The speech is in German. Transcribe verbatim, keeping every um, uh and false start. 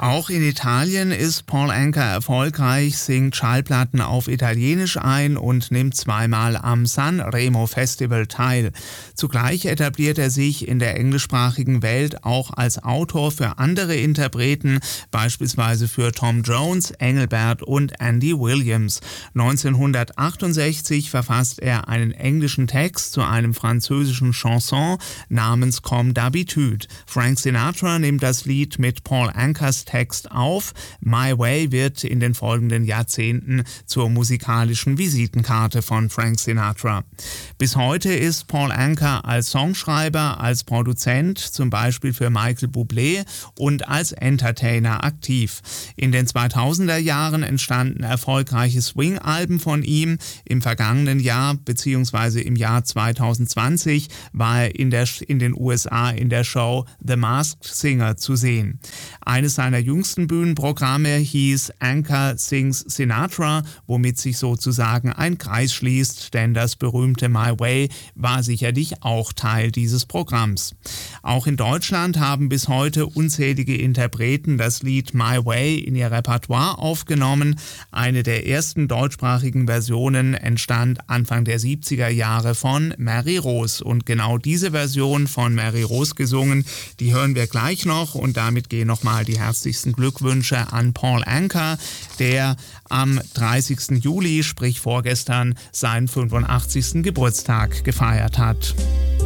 Auch in Italien ist Paul Anka erfolgreich, singt Schallplatten auf Italienisch ein und nimmt zweimal am Sanremo Festival teil. Zugleich etabliert er sich in der englischsprachigen Welt auch als Autor für andere Interpreten, beispielsweise für Tom Jones, Engelbert und Andy Williams. neunzehnhundertachtundsechzig verfasst er einen englischen Text zu einem französischen Chanson namens Comme d'habitude. Frank Sinatra nimmt das Lied mit Paul Ankas Text auf. My Way wird in den folgenden Jahrzehnten zur musikalischen Visitenkarte von Frank Sinatra. Bis heute ist Paul Anka als Songschreiber, als Produzent, zum Beispiel für Michael Bublé, und als Entertainer aktiv. In den zweitausender Jahren entstanden erfolgreiche Swing-Alben von ihm. Im vergangenen Jahr bzw. im Jahr zweitausendzwanzig war er in, der, in den U S A in der Show The Masked Singer zu sehen. Eines seiner jüngsten Bühnenprogramme hieß Anka Sings Sinatra, womit sich sozusagen ein Kreis schließt, denn das berühmte My Way war sicherlich auch Teil dieses Programms. Auch in Deutschland haben bis heute unzählige Interpreten das Lied My Way in ihr Repertoire aufgenommen. Eine der ersten deutschsprachigen Versionen entstand Anfang der siebziger Jahre von Mary Rose. Und genau diese Version von Mary Rose gesungen, die hören wir gleich noch, und damit gehen nochmal die herzlichsten Glückwünsche an Paul Anka, der am dreißigsten Juli, sprich vorgestern, seinen fünfundachtzigsten Geburtstag gefeiert hat.